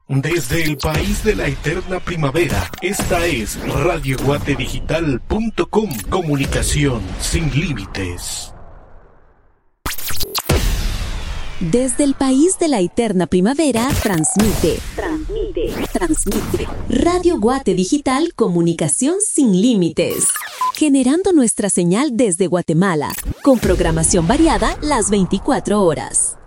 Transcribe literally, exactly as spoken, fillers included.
Desde el país de la eterna primavera, esta es radio guate digital punto com, comunicación sin límites. Desde el país de la eterna primavera, transmite, transmite, transmite. Radio Guate Digital, comunicación sin límites. Generando nuestra señal desde Guatemala, con programación variada las veinticuatro horas.